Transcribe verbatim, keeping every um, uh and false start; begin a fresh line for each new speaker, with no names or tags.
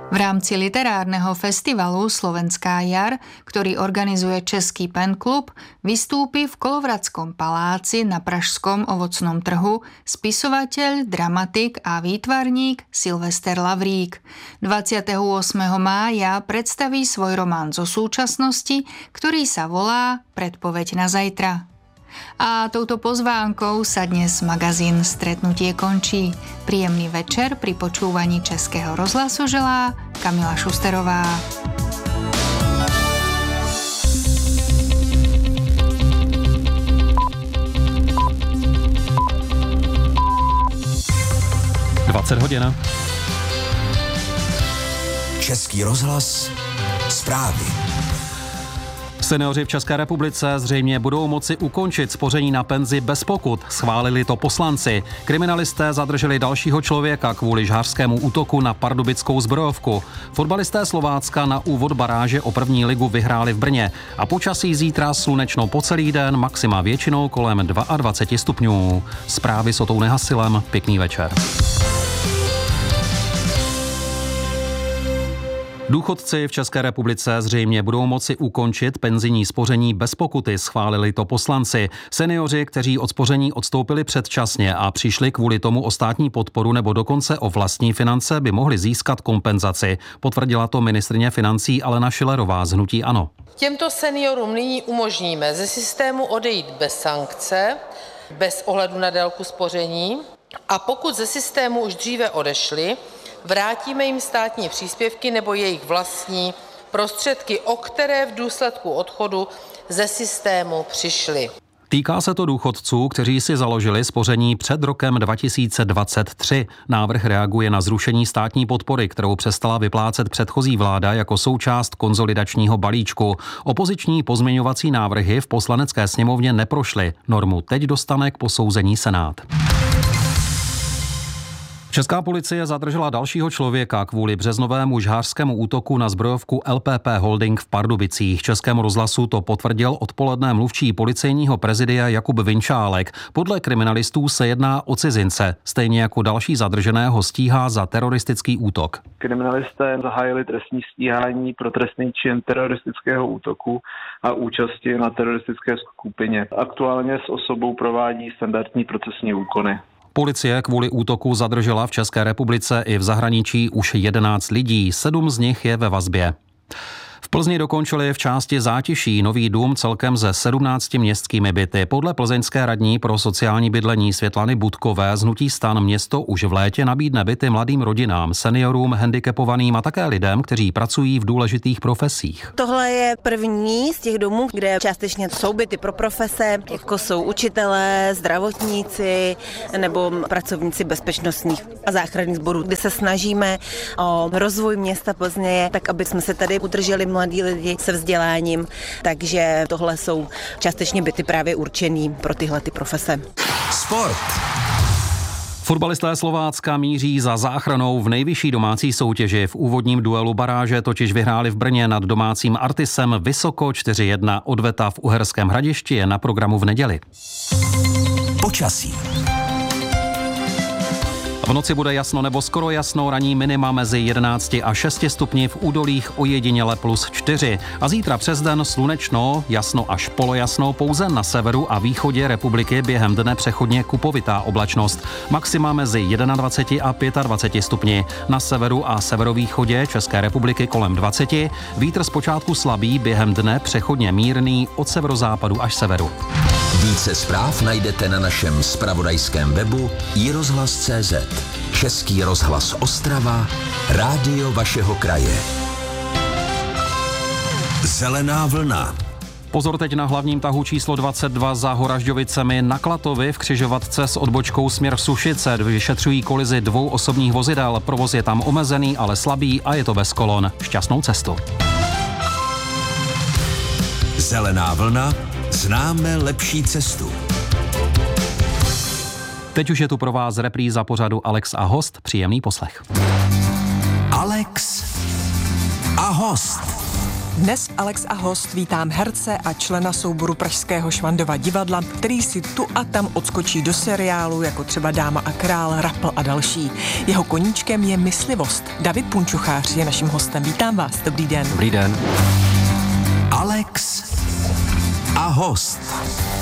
V rámci literárneho festivalu Slovenská jar, ktorý organizuje Český pen klub, vystúpi v Kolovradskom paláci na pražskom ovocnom trhu spisovateľ, dramatik a výtvarník Silvester Lavrík. dvadsiateho ôsmeho mája predstaví svoj román zo súčasnosti, ktorý sa volá Predpoveď na zajtra. A touto pozvánkou sa dnes magazín Stretnutie končí. Príjemný večer pri počúvaní Českého rozhlasu želá Kamila Šusterová.
dvacet hodin.
Český rozhlas zprávy.
Senioři v České republice zřejmě budou moci ukončit spoření na penzi bez pokut. Schválili to poslanci. Kriminalisté zadrželi dalšího člověka kvůli žhářskému útoku na pardubickou zbrojovku. Fotbalisté Slovácka na úvod baráže o první ligu vyhráli v Brně. A počasí zítra slunečno po celý den, maxima většinou kolem dvacet dva stupňů. Zprávy s Otou Nehasilem. Pěkný večer. Důchodci v České republice zřejmě budou moci ukončit penzijní spoření bez pokuty, schválili to poslanci. Seniori, kteří od spoření odstoupili předčasně a přišli kvůli tomu o státní podporu nebo dokonce o vlastní finance, by mohli získat kompenzaci. Potvrdila to ministryně financí Alena Schillerová z hnutí ANO.
Těmto seniorům nyní umožníme ze systému odejít bez sankce, bez ohledu na délku spoření, a pokud ze systému už dříve odešli, vrátíme jim státní příspěvky nebo jejich vlastní prostředky, o které v důsledku odchodu ze systému přišli.
Týká se to důchodců, kteří si založili spoření před rokem dva tisíce dvacet tři. Návrh reaguje na zrušení státní podpory, kterou přestala vyplácet předchozí vláda jako součást konsolidačního balíčku. Opoziční pozměňovací návrhy v Poslanecké sněmovně neprošly. Normu teď dostane k posouzení Senát. Česká policie zadržela dalšího člověka kvůli březnovému žhářskému útoku na zbrojovku L P P Holding v Pardubicích. Českému rozhlasu to potvrdil odpoledne mluvčí policejního prezidia Jakub Vinčálek. Podle kriminalistů se jedná o cizince, stejně jako další zadrženého stíhá za teroristický útok.
Kriminalisté zahájili trestní stíhání pro trestný čin teroristického útoku a účasti na teroristické skupině. Aktuálně s osobou provádí standardní procesní úkony.
Policie kvůli útoku zadržela v České republice i v zahraničí už jedenáct lidí, sedm z nich je ve vazbě. V Plzni dokončili v části Zátiší nový dům celkem ze sedmnácti městskými byty. Podle plzeňské radní pro sociální bydlení Světlany Budkové z hnutí STAN město už v létě nabídne byty mladým rodinám, seniorům, handicapovaným a také lidem, kteří pracují v důležitých profesích.
Tohle je první z těch domů, kde částečně jsou byty pro profese, jako jsou učitelé, zdravotníci nebo pracovníci bezpečnostních a záchranných sborů, kdy se snažíme o rozvoj města Plzně, tak aby jsme se tady udrželi mladí lidi se vzděláním, takže tohle jsou částečně byty právě určený pro tyhle ty profese.
Sport.
Fotbalisté Slovácka míří za záchranou v nejvyšší domácí soutěži. V úvodním duelu baráže totiž vyhráli v Brně nad domácím Artisem vysoko čtyři jedna. Odveta v Uherském Hradišti je na programu v neděli.
Počasí.
V noci bude jasno nebo skoro jasno, ranní minima mezi jedenácti a šesti stupni, v údolích ojediněle plus čtyři. A zítra přes den slunečno, jasno až polojasno, pouze na severu a východě republiky během dne přechodně kupovitá oblačnost. Maxima mezi dvaceti jedním a dvaceti pěti stupni. Na severu a severovýchodě České republiky kolem dvaceti. Vítr zpočátku slabý, během dne přechodně mírný od severozápadu až severu.
Více zpráv najdete na našem zpravodajském webu i rozhlas tečka cé zet. Český rozhlas Ostrava, rádio vašeho kraje. Zelená vlna.
Pozor teď na hlavním tahu číslo dvacet dva za Horažďovicemi na Klatovi v křižovatce s odbočkou směr Sušice. Vyšetřují kolizi dvou osobních vozidel. Provoz je tam omezený, ale slabý a je to bez kolon. Šťastnou cestu.
Zelená vlna. Známe lepší cestu.
Teď už je tu pro vás repríza pořadu Alex a host. Příjemný poslech.
Alex a host.
Dnes Alex a host vítám herce a člena souboru pražského Švandova divadla, který si tu a tam odskočí do seriálu, jako třeba Dáma a král, Rapl a další. Jeho koníčkem je myslivost. David Punčuchář je naším hostem. Vítám vás, dobrý den.
Dobrý den.
Alex a host.